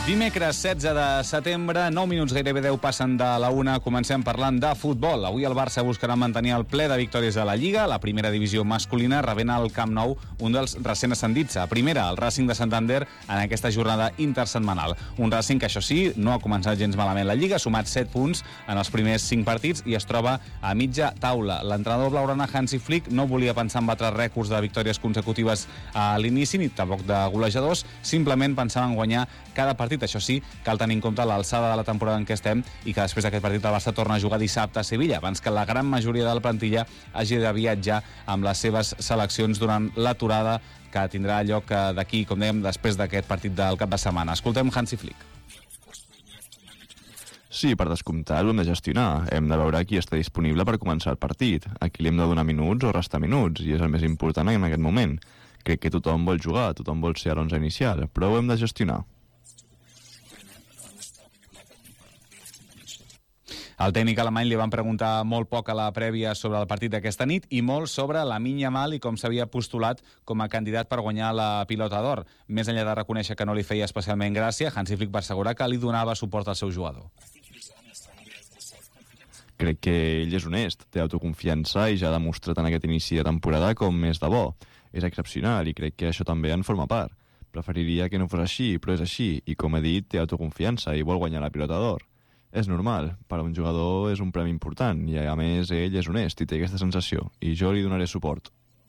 Dimecres 16 de setembre, 9 minuts gairebé 10 passen de la 1, comencem parlant de futbol. Avui el Barça buscarà mantenir el ple de victòries de la Lliga, la primera divisió masculina, rebent al Camp Nou un dels recent ascendits a primera, el Racing de Santander, en aquesta jornada intersetmanal. Un Racing que, això sí, no ha començat gens malament la Lliga, ha sumat 7 punts en els primers 5 partits i es troba a mitja taula. L'entrenador blaugrana Hansi Flick no volia pensar en batre rècords de victòries consecutives a l'inici, ni tampoc de golejadors, simplement pensava en guanyar cada partit. Això sí, cal tenir en compte l'alçada de la temporada en què estem i que després d'aquest partit el Barça torna a jugar dissabte a Sevilla, abans que la gran majoria de la plantilla hagi de viatjar amb les seves seleccions durant l'aturada que tindrà lloc d'aquí, com dèiem, després d'aquest partit del cap de setmana. Escoltem Hansi Flick. Sí, per descomptat, ho hem de gestionar. Hem de veure qui està disponible per començar el partit, a qui li hem de donar minuts o restar minuts, i és el més important en aquest moment. Crec que tothom vol jugar, tothom vol ser a l'11 inicial, però ho hem de gestionar. Al tècnic alemany li van preguntar molt poc a la prèvia sobre el partit d'aquesta nit i molt sobre Lamine Yamal i com s'havia postulat com a candidat per guanyar la Pilota d'Or. Més enllà de reconèixer que no li feia especialment gràcia, Hansi Flick va assegurar que li donava suport al seu jugador. Crec que ell és honest, té autoconfiança i ja ha demostrat en aquest inici de temporada com és de bo. És excepcional i crec que això també en forma part. Preferiria que no fos així, però és així, i com he dit, té autoconfiança i vol guanyar la Pilota d'Or. És normal, per a un jugador és un premi important i a més ell és honest i té aquesta sensació i jo li donaré suport.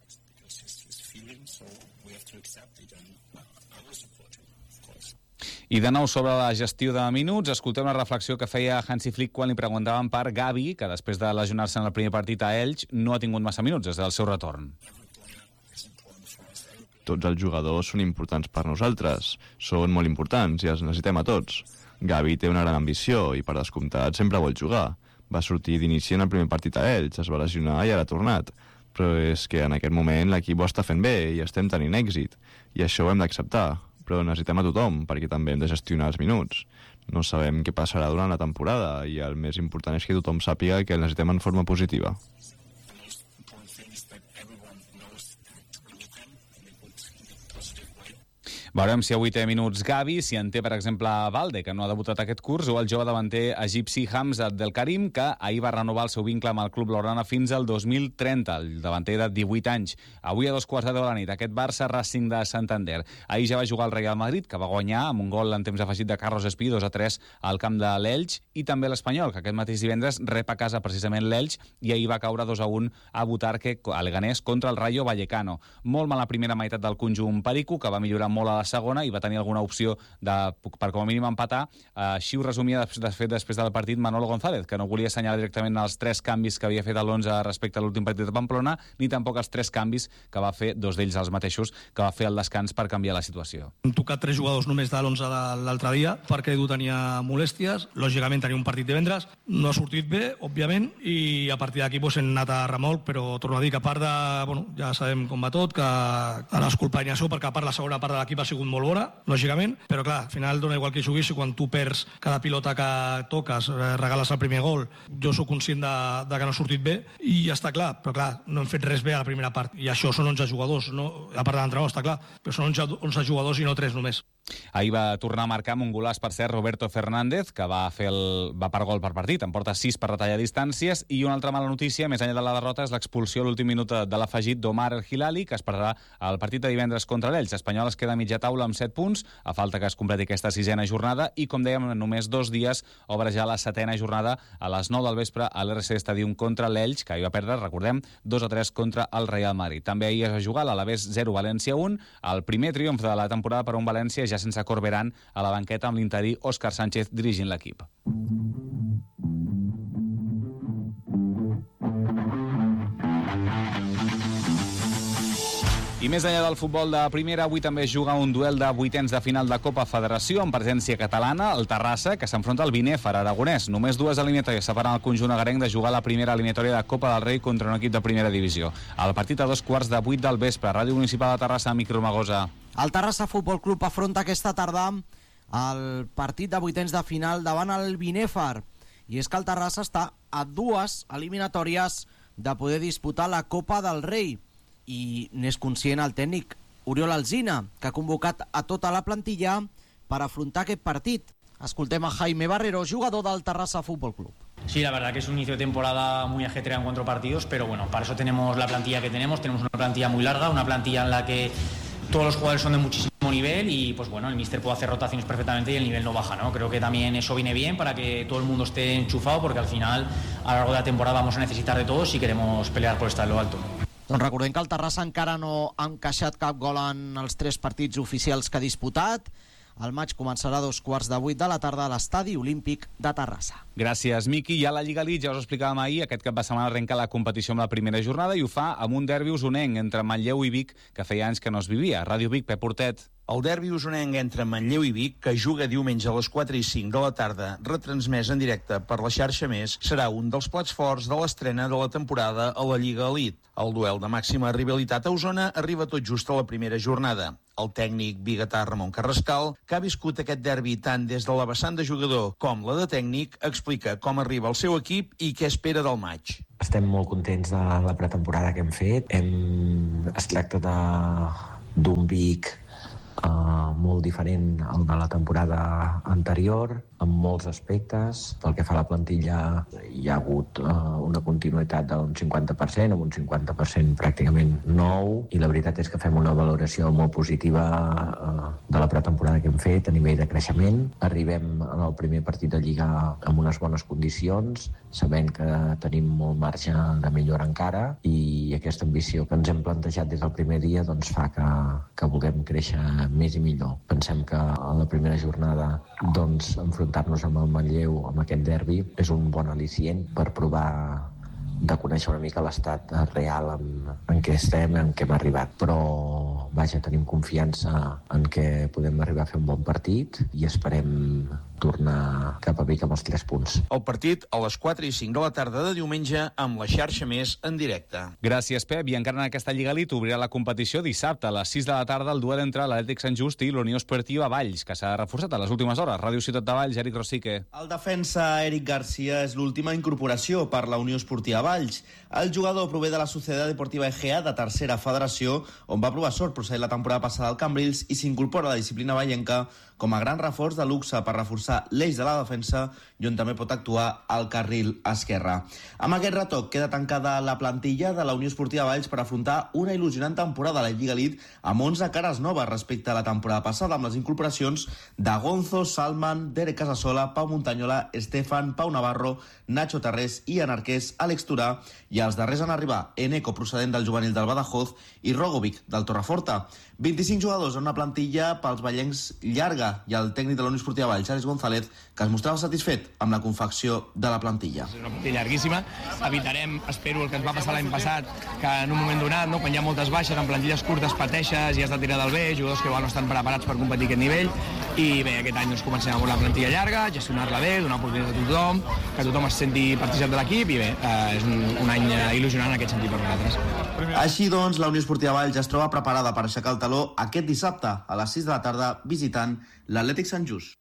I de nou sobre la gestió de minuts, escoltem la reflexió que feia Hansi Flick quan li preguntaven per Gavi, que després de lesionar-se en el primer partit a Elx no ha tingut massa minuts des del seu retorn. Tots els jugadors són importants per nosaltres, són molt importants i els necessitem a tots. Gavi té una gran ambició i per descomptat sempre vol jugar. Va sortir d'inici en el primer partit a Elx, es va lesionar i ara ha tornat. Però és que en aquest moment l'equip ho està fent bé i estem tenint èxit. I això ho hem d'acceptar. Però necessitem a tothom perquè també hem de gestionar els minuts. No sabem què passarà durant la temporada i el més important és que tothom sàpiga que el necessitem en forma positiva. Veurem si avui té minuts Gavi, si en té, per exemple, Balde, que no ha debutat aquest curs, o el jove davanter egipci Hamza Abdelkarim, que ahir va renovar el seu vincle amb el club blaugrana fins al 2030, el davanter de 18 anys. Avui a 2:15 de la nit, aquest Barça Racing de Santander. Ahir ja va jugar el Real Madrid, que va guanyar amb un gol en temps afegit de Carlos Espí, 2-3 al camp de l'Elx, i també l'Espanyol, que aquest mateix divendres rep a casa precisament l'Elx, i ahir va caure 2-1 a Butarque, a Leganés, contra el Rayo Vallecano. Molt mala primera meitat del conjunt perico, que va millorar molt a la segona i va tenir alguna opció per com a mínim empatar. Així ho resumia després del partit Manolo González, que no volia assenyalar directament els 3 canvis que havia fet a l'11 respecte a l'últim partit de Pamplona, ni tampoc els 3 canvis que va fer, 2 d'ells els mateixos, que va fer al descans per canviar la situació. Hem tocat 3 jugadors només de l'11 de l'altre dia, perquè Edu tenia molèsties, lògicament tenia un partit divendres, no ha sortit bé, òbviament, i a partir d'aquí hem anat a remolc, però torno a dir que a part de, ja sabem com va tot, que a l'escolpanyació, perquè a part la segona part de l'equip ha sigut molt bona, lògicament, però clar, al final dona igual que juguis i quan tu perds cada pilota que toques, regales el primer gol. Jo sóc conscient de que no ha sortit bé i ja està clar, però clar, no hem fet res bé a la primera part i això són 11 jugadors, no? A part de l'entrenador, està clar, però són 11 jugadors i no 3 només. Ahir va tornar a marcar amb un golàs, per cert, Roberto Fernández, que va per gol per partit, en porta 6 per retallar distàncies, i una altra mala notícia, més enllà de la derrota, és l'expulsió a l'últim minut de l'afegit d'Omar El Hilali, que es perdrà el partit de divendres contra l'Elx. L'Espanyol es queda a mitja taula amb 7 punts, a falta que es completi aquesta 6a jornada, i com dèiem, en només 2 dies obre ja la 7a jornada a les 9 del vespre a l'RC Stadium contra l'Elx, que ahir va perdre, recordem, 2-3 contra el Real Madrid. També ahir es va jugar l'Alavés 0, València 1, el primer triomf de la temporada per un València ja sense Corberán a la banqueta amb l'interí Òscar Sánchez dirigint l'equip. I més enllà del futbol de primera, avui també es juga un duel de vuitens de final de Copa Federació amb presència catalana, el Terrassa, que s'enfronta al Binèfar aragonès. Només 2 eliminatòries separen el conjunt agarenc de jugar la primera eliminatòria de Copa del Rei contra un equip de primera divisió. El partit a 2:15 del vespre, Ràdio Municipal de Terrassa, Micromagosa. El Terrassa Futbol Club afronta aquesta tarda el partit de vuitens de final davant el Binèfar. I és que el Terrassa està a 2 eliminatòries de poder disputar la Copa del Rei. I n'és conscient el tècnic Oriol Alsina, que ha convocat a tota la plantilla per afrontar aquest partit. Escoltem a Jaime Barrero, jugador del Terrassa Fútbol Club. Sí, la verdad que es un inicio de temporada muy ajetreado en 4 partidos, pero bueno, para eso tenemos la plantilla que tenemos una plantilla muy larga, una plantilla en la que todos los jugadores son de muchísimo nivel y pues bueno, el míster puede hacer rotaciones perfectamente y el nivel no baja, ¿no? Creo que también eso viene bien para que todo el mundo esté enchufado, porque al final a lo largo de la temporada vamos a necesitar de todos si queremos pelear por estar en lo alto. Doncs recordem que el Terrassa encara no ha encaixat cap gol en els 3 partits oficials que ha disputat. El maig començarà a 7:15 de la tarda a l'Estadi Olímpic de Terrassa. Gràcies, Miqui. I a la Lliga Elite, ja us explicàvem ahir, aquest cap de setmana arrenca la competició amb la primera jornada i ho fa amb un derbi usonenc entre Manlleu i Vic, que feia anys que no es vivia. Ràdio Vic, Pep Portet. El derbi usonenc entre Manlleu i Vic, que juga diumenge a les 4:05 de la tarda, retransmès en directe per la xarxa Més, serà un dels plats forts de l'estrena de la temporada a la Lliga Elite. El duel de màxima rivalitat a Osona arriba tot just a la primera jornada. El tècnic biguetà Ramon Carrascal, que ha viscut aquest derbi tant des de la vessant de jugador com la de tècnic, explica com arriba el seu equip i què espera del maig. Estem molt contents de la pretemporada que hem fet. Es tracta d'un Vic molt diferent al de la temporada anterior, en molts aspectes. Pel que fa a la plantilla, hi ha hagut una continuïtat d'un 50%, amb un 50% pràcticament nou, i la veritat és que fem una valoració molt positiva de la pretemporada que hem fet a nivell de creixement. Arribem en el primer partit de Lliga amb unes bones condicions, sabent que tenim molt marge de millora encara, i aquesta ambició que ens hem plantejat des del primer dia doncs fa que vulguem créixer més i millor. Pensem que a la primera jornada doncs enfrontar-nos amb el Manlleu, amb aquest derbi, és un bon al·licient per provar de conèixer una mica l'estat real en què estem, en què hem arribat. Però, vaja, tenim confiança en què podem arribar a fer un bon partit i esperem tornar cap a Vic amb els 3 punts. El partit a les 4:05 de la tarda de diumenge amb la xarxa Més en directe. Gràcies, Pep. I encara en aquesta Lliga Elite obrirà la competició dissabte a les 6 de la tarda el duel entre l'Atlètic Sant Just i l'Unió Esportiva Valls, que s'ha reforçat a les últimes hores. Ràdio Ciutat de Valls, Eric Rosique. El defensa Eric Garcia és l'última incorporació per la Unió Esportiva Valls. El jugador prové de la Societat Deportiva Egea de tercera federació, on va provar sort procedent la temporada passada al Cambrils i s'incorpora a la disciplina vallenca com a gran reforç de luxe per reforçar l'eix de la defensa i on també pot actuar al carril esquerre. Amb aquest retoc queda tancada la plantilla de la Unió Esportiva Valls per afrontar una il·lusionant temporada a la Lliga Elite amb 11 cares noves respecte a la temporada passada, amb les incorporacions de Gonzo, Salman, Derek Casasola, Pau Montañola, Estefan, Pau Navarro, Nacho Tarrés i Anarqués, Àlex Turà, i els darrers en arribar, Eneco, procedent del juvenil del Badajoz, i Rogovic, del Torreforta. 25 jugadors en una plantilla pels vallencs llarga, i el tècnic de la Unió Esportiva Valls, Àlex González, que es mostrava satisfet amb la confecció de la plantilla. És una plantilla llarguíssima. Evitarem, espero, el que ens va passar l'any passat, que en un moment donat, no, quan hi ha moltes baixes, en plantilles curtes pateixes i has de tirar del bé, jugadors que igual no estan preparats per competir a aquest nivell. I bé, aquest any doncs, comencem amb una plantilla llarga, gestionar-la bé, donar oportunitats a tothom, que tothom es senti participant de l'equip, i bé, és un any il·lusionant en aquest sentit per nosaltres. Així doncs, la Unió Esportiva Valls es troba preparada per aixecar el taló aquest dissabte a les 6 de la tarda visitant l'Atlètic Sant Just.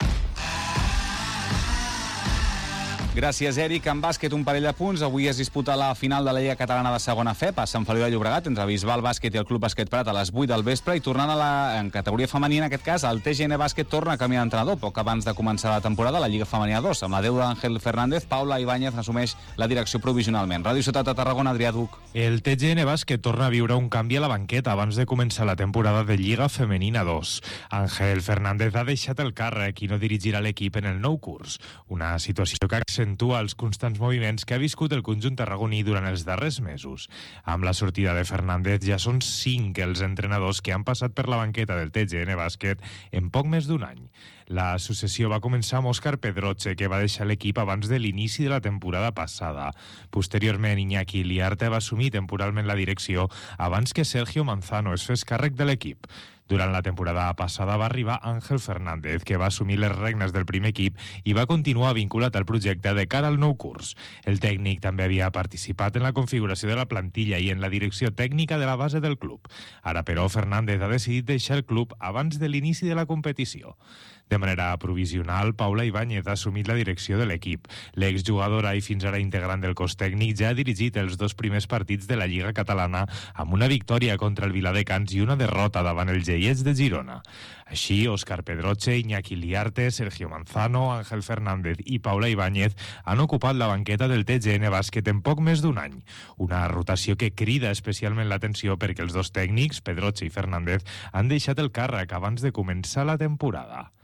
Gràcies, Eric. En bàsquet, un parell de punts. Avui es disputa la final de la Lliga Catalana de segona FEP a Sant Feliu de Llobregat entre Bisbal Bàsquet i el Club Bàsquet Prat a les 8 del vespre, i tornant en categoria femenina, en aquest cas, el TGN Bàsquet torna a canviar d'entrenador poc abans de començar la temporada a la Lliga Femenina 2. Amb la deu d'Àngel Fernández, Paula Ibáñez assumeix la direcció provisionalment. Ràdio Ciutat de Tarragona, Adrià Duc. El TGN Bàsquet torna a viure un canvi a la banqueta abans de començar la temporada de Lliga Femenina 2. Àngel Fernández ha deixat el càrrec i no dirigirà l'equip en el nou curs, una situació que accentua els constants moviments que ha viscut el conjunt tarragoní durant els darrers mesos. Amb la sortida de Fernández ja són 5 els entrenadors que han passat per la banqueta del TGN Bàsquet en poc més d'un any. La successió va començar amb Òscar Pedroche, que va deixar l'equip abans de l'inici de la temporada passada. Posteriorment, Iñaki Liarte va assumir temporalment la direcció abans que Sergio Manzano es fes càrrec de l'equip. Durant la temporada passada va arribar Àngel Fernández, que va assumir les regnes del primer equip i va continuar vinculat al projecte de cara al nou curs. El tècnic també havia participat en la configuració de la plantilla i en la direcció tècnica de la base del club. Ara, però, Fernández ha decidit deixar el club abans de l'inici de la competició. De manera provisional, Paula Ibáñez ha assumit la direcció de l'equip. L'exjugadora i fins ara integrant del cos tècnic ja ha dirigit els 2 primers partits de la Lliga Catalana amb una victòria contra el Viladecans i una derrota davant el Lleida. Ostellets de Girona. Així, Òscar Pedroche, Iñaki Liarte, Sergio Manzano, Ángel Fernández i Paula Ibáñez han ocupat la banqueta del TGN Bàsquet en poc més d'un any. Una rotació que crida especialment l'atenció perquè els dos tècnics, Pedroche i Fernández, han deixat el càrrec abans de començar la temporada.